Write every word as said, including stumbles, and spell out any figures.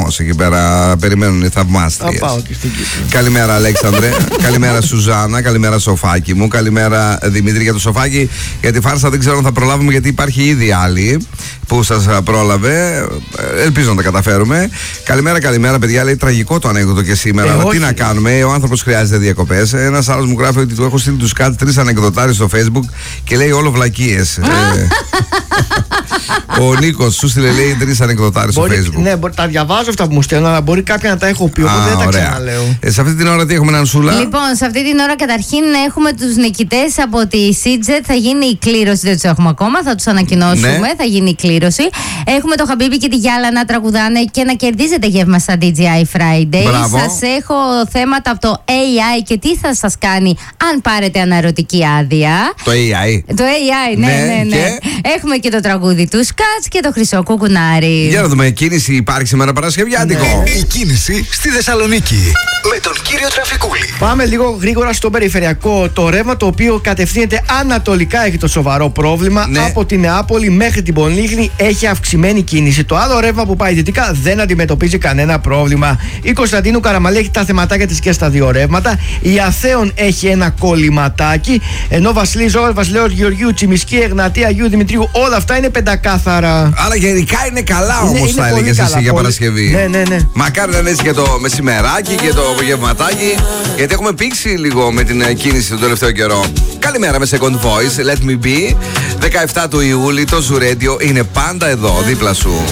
χαμός εκεί πέρα. Περιμένουν οι θαυμάστριες. Θα πάω και στην Κύπρο. Καλημέρα, Αλέξανδρε. Καλημέρα, Σουζάνα. Καλημέρα, Σοφάκι μου. Καλημέρα, Δημήτρη, για το Σοφάκι. Για τη φάρσα δεν ξέρω αν θα προλάβουμε, γιατί υπάρχει ήδη άλλη που σας πρόλαβε. Ελπίζω να τα καταφέρουμε. Καλημέρα, καλημέρα, παιδιά. Λέει τραγικό το ανέκδοτο και σήμερα. Ε, αλλά όχι. τι να κάνουμε, ο άνθρωπος χρειάζεται διακοπές. Ένας άλλος μου γράφει ότι του έχω στείλει τους κάτ τρεις ανεκδοτάρες στο Facebook και λέει όλο βλακίες. ε, ο Νίκος σου στείλε, λέει, τρεις ανεκδοτάρες στο Μπορεί, Facebook. ναι, μπορεί, τα διαβάζω αυτά που μου στέλνουν, αλλά μπορεί κάποια να τα έχω πει. Οπότε Α, δεν τα ωραία. ξαναλέω. Ε, σε αυτή την ώρα τι έχουμε, έναν Σούλα? Λοιπόν, σε αυτή την ώρα καταρχήν έχουμε τους νικητές από τη Σίτζετ. Θα γίνει η κλήρωση, δεν τους έχουμε ακόμα, θα τους ανακοινώσουμε. Ναι. Θα γίνει η κλήρωση. Έχουμε το Χαμπίμπι και τη Γιάλα να τραγουδάνε και να κερδίζετε γεύμα στα ντι τζέι άι Friday. Μπράβο. Σας έχω θέματα από το έι άι και τι θα σας κάνει αν πάρετε αναρωτική άδεια. Το έι άι. Το έι άι, ναι, Ναι, ναι, ναι. και? Έχουμε και το τραγούδι του Σκάτς και το Χρυσό Κουκουνάρι. Για να δούμε, κίνηση υπάρχει σήμερα Παρασκευιάτικο. Ναι. Η κίνηση στη Θεσσαλονίκη με τον κύριο Τραφικούλη. Πάμε λίγο γρήγορα στο περιφερειακό. Το ρεύμα, το οποίο κατευθύνεται ανατολικά, έχει το σοβαρό πρόβλημα. Ναι. Από τη Νεάπολη μέχρι την Πολύχνη έχει αυξημένη κίνηση. Το άλλο ρεύμα που πάει δυτικά δεν αντιμετωπίζει κανένα πρόβλημα. Η Κωνσταντίνου Καραμαλή έχει τα θεματάκια της και στα δύο ρεύματα. Η Αθέων έχει ένα κολληματάκι. Ενώ Βασιλής Ζώγας, Βασιλέως Γεωργίου, Τσιμισκή, Εγνατία, Αγίου Δημητρίου, όλα αυτά είναι πεντακάθαρα. Άρα γενικά είναι καλά, Είναι- όμως είναι θα πολύ έλεγες καλά, εσύ για πολύ. Παρασκευή. Ναι, ναι, ναι. Μακάρι να είναι έτσι και το μεσημεράκι και το απογευματάκι, γιατί έχουμε πήξει λίγο με την ε, κίνηση τον τελευταίο καιρό. Καλημέρα με Second Voice, Let Me Be. δεκαεφτά του Ιούλη, το Zoo Radio είναι πάντα εδώ, δίπλα σου.